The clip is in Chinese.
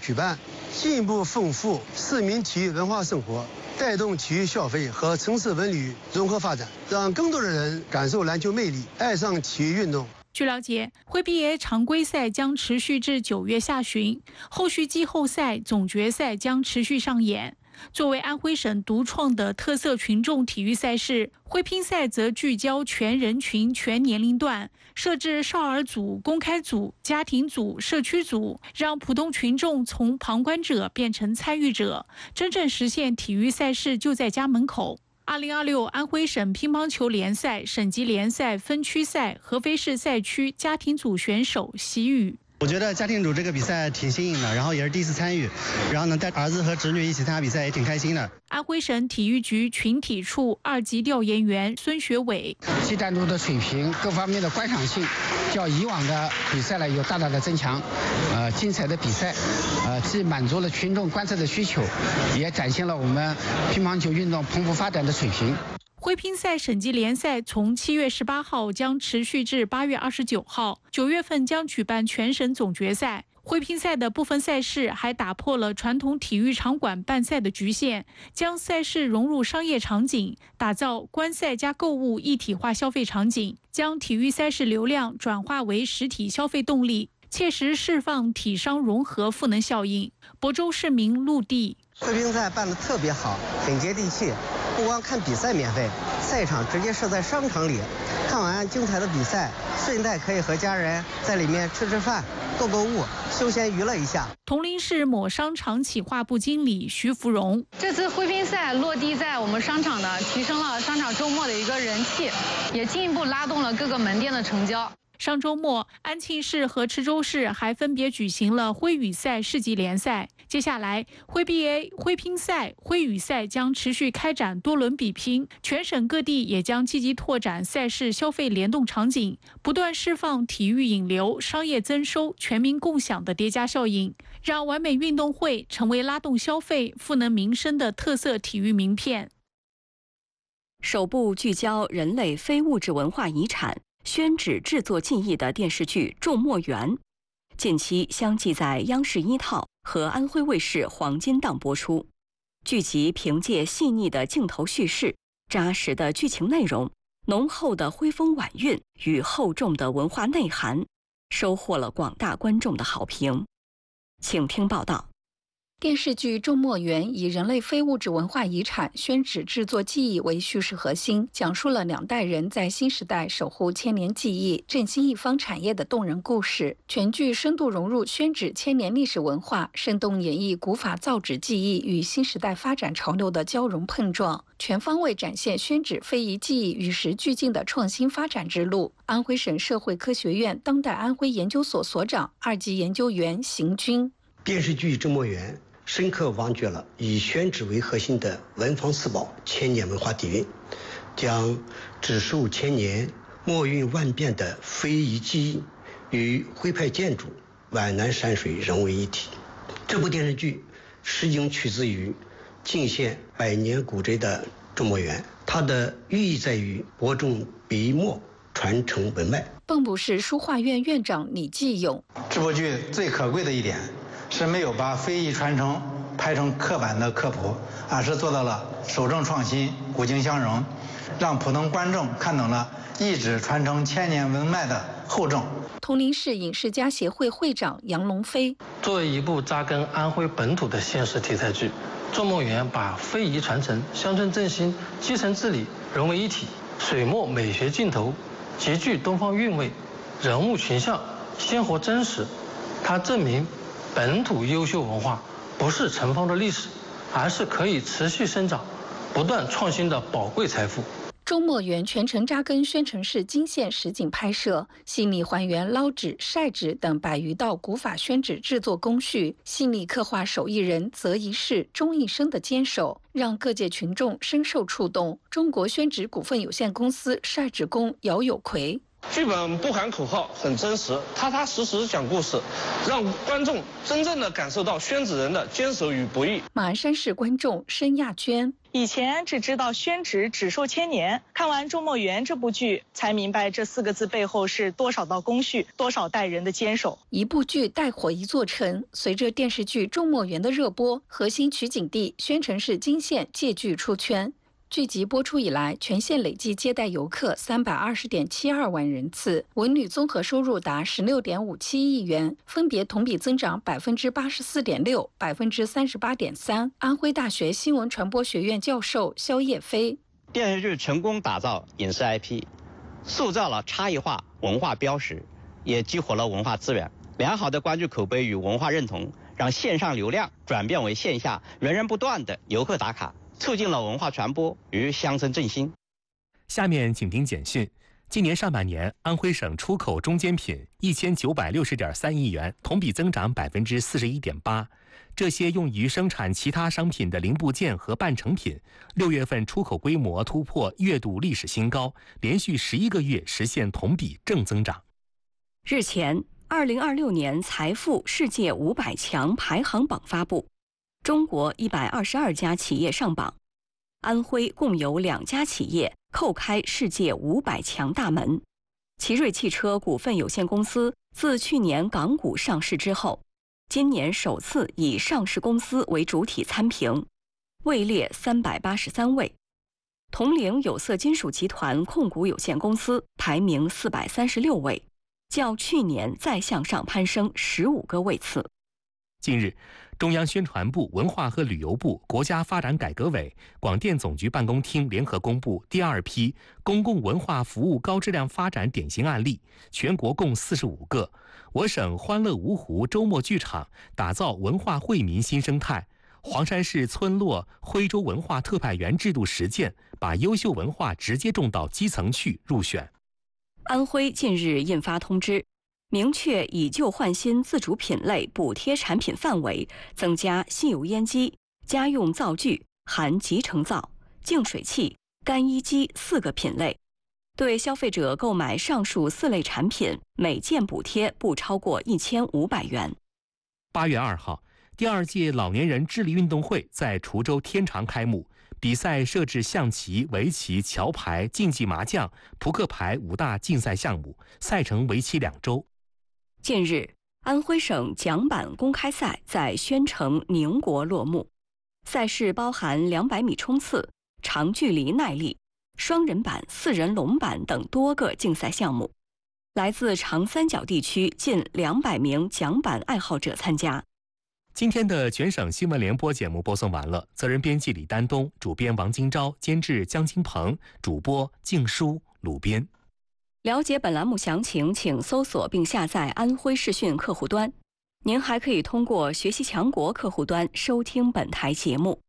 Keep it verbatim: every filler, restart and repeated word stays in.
举办，进一步丰富市民体育文化生活，带动体育消费和城市文旅融合发展，让更多的人感受篮球魅力，爱上体育运动。 据了解，徽 B A 常规赛将持续至九月下旬，后续季后赛、总决赛将持续上演。作为安徽省独创的特色群众体育赛事，徽乒赛则聚焦全人群、全年龄段，设置少儿组、公开组、家庭组、社区组，让普通群众从旁观者变成参与者，真正实现体育赛事就在家门口。二零二六安徽省乒乓球联赛、省级联赛分区赛合肥市赛区家庭组选手习宇。 我觉得家庭组这个比赛挺新颖的，然后也是第一次参与，然后能带儿子和侄女一起参加比赛，也挺开心的。 安徽省体育局群体处二级调研员孙学伟， 技战术的水平各方面的观赏性，较以往的比赛呢有大大的增强。呃，精彩的比赛，呃，既满足了群众观赛的需求，也展现了我们乒乓球运动蓬勃发展的水平。 徽乒赛省级联赛从七月十八号将持续至八月二十九号，九月份将举办全省总决赛。徽乒赛的部分赛事还打破了传统体育场馆办赛的局限，将赛事融入商业场景，打造观赛加购物一体化消费场景，将体育赛事流量转化为实体消费动力，切实释放体商融合赋能效应。亳州市民陆地， 徽乒赛办得特别好，很接地气。不光看比赛免费，赛场直接设在商场里，看完精彩的比赛，顺带可以和家人在里面吃吃饭、购购物，休闲娱乐一下。 铜陵市某商场企划部经理徐福荣， 这次徽乒赛落地在我们商场呢，提升了商场周末的一个人气，也进一步拉动了各个门店的成交。 上周末，安庆市和池州市还分别举行了徽羽赛市级联赛。接下来，徽 B A、徽乒赛、徽羽赛将持续开展多轮比拼，全省各地也将积极拓展赛事消费联动场景，不断释放体育引流、商业增收、全民共享的叠加效应，让完美运动会成为拉动消费、赋能民生的特色体育名片。 首部聚焦人类非物质文化遗产宣纸制作技艺的电视剧《种墨园》，近期相继在央视一套和安徽卫视黄金档播出。剧集凭借细腻的镜头叙事、扎实的剧情内容、浓厚的徽风婉韵与厚重的文化内涵，收获了广大观众的好评。请听报道。 电视剧《种墨园》以人类非物质文化遗产宣纸制作技艺为叙事核心，讲述了两代人在新时代守护千年技艺、振兴一方产业的动人故事。全剧深度融入宣纸千年历史文化，生动演绎古法造纸技艺与新时代发展潮流的交融碰撞，全方位展现宣纸非遗技艺与时俱进的创新发展之路。安徽省社会科学院当代安徽研究所所长、二级研究员邢军。 电视剧《种墨园》深刻挖掘了以宣纸为核心的文房四宝千年文化底蕴，将纸数千年、墨韵万变的非遗技艺与徽派建筑、皖南山水融为一体。这部电视剧实景取自于泾县百年古镇的种墨园，它的寓意在于播种笔墨，传承文脉。 蚌埠市书画院院长李继勇， 这部剧最可贵的一点是没有把非遗传承拍成刻板的科普，而是做到了守正创新、古今相融，让普通观众看懂了一纸传承千年文脉的厚重。 铜陵市影视家协会会长杨龙飞， 作为一部扎根安徽本土的现实题材剧，《种墨园》把非遗传承、乡村振兴、基层治理融为一体，水墨美学镜头极具东方韵味，人物群像鲜活真实。它证明本土优秀文化不是尘封的历史，而是可以持续生长、不断创新的宝贵财富。 种墨园全程扎根宣城市泾县实景拍摄，细腻还原捞纸、晒纸等百余道古法宣纸制作工序，细腻刻画手艺人择一事、终一生的坚守，让各界群众深受触动。中国宣纸股份有限公司晒纸工姚有奎， 剧本不含口号，很真实，踏踏实实讲故事，让观众真正的感受到宣纸人的坚守与不易。 马鞍山市观众申亚娟， 以前只知道宣纸纸寿千年，看完《周末园》这部剧，才明白这四个字背后是多少道工序，多少代人的坚守。 一部剧带火一座城，随着电视剧《周末园》的热播，核心取景地宣城市金县借剧出圈。剧集播出以来，全县累计接待游客三百二十点七二万人次，文旅综合收入达十六点五七亿元，分别同比增长百分之八十四点六、百分之三十八点三。安徽大学新闻传播学院教授肖叶飞， 电视剧成功打造影视 I P， 塑造了差异化文化标识，也激活了文化资源。良好的观剧口碑与文化认同，让线上流量转变为线下源源不断的游客打卡，促进了文化传播与乡村振兴。 下面请听简讯。今年上半年，安徽省出口中间品一千九百六十点三亿元，同比增长百分之四十一点八。这些用于生产其他商品的零部件和半成品，六月份出口规模突破月度历史新高，连续十一个月实现同比正增长。 日前，二零二六年财富世界五百强排行榜发布。中国一百二十二家企业上榜，安徽共有两家企业叩开世界五百强大门。奇瑞汽车股份有限公司自去年港股上市之后，今年首次以上市公司为主体参评，位列三百八十三位。铜陵有色金属集团控股有限公司排名四百三十六位，较去年再向上攀升十五个位次。 近日，中央宣传部、文化和旅游部、国家发展改革委、广电总局办公厅联合公布第二批公共文化服务高质量发展典型案例，全国共四十五个。我省欢乐芜湖周末剧场打造文化惠民新生态，黄山市村落徽州文化特派员制度实践，把优秀文化直接种到基层去入选。 安徽近日印发通知，明确以旧换新自主品类补贴产品范围增加吸油烟机、家用灶具含集成灶、净水器、干衣机四个品类，对消费者购买上述四类产品，每件补贴不超过一千五百元。 八月二号，第二届老年人智力运动会在滁州天长开幕。比赛设置象棋、围棋、桥牌、竞技麻将、扑克牌五大竞赛项目，赛程为期两周。 近日，安徽省桨板公开赛在宣城宁国落幕。赛事包含两百米冲刺、长距离耐力、双人板、四人龙板等多个竞赛项目。来自长三角地区近两百名桨板爱好者参加。 今天的全省新闻联播节目播送完了，责任编辑李丹东，主编王金钊，监制江金鹏，主播静书、鲁编。 了解本栏目详情，请搜索并下载安徽视讯客户端。您还可以通过学习强国客户端收听本台节目。